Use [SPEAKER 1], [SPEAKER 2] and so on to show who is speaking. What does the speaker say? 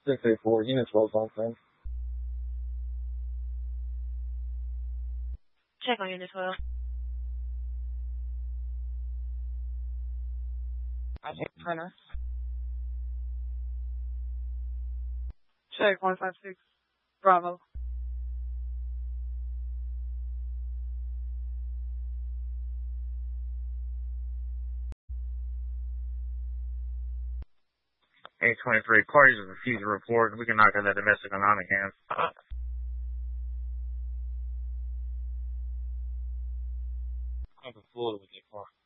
[SPEAKER 1] 684, units well on scene.
[SPEAKER 2] Check on unit 12.
[SPEAKER 3] I check printer.
[SPEAKER 4] Check 156, Bravo.
[SPEAKER 5] A23, parties have refused to report. We can knock out that domestic anonymous hands.
[SPEAKER 1] I'm in Florida with your car.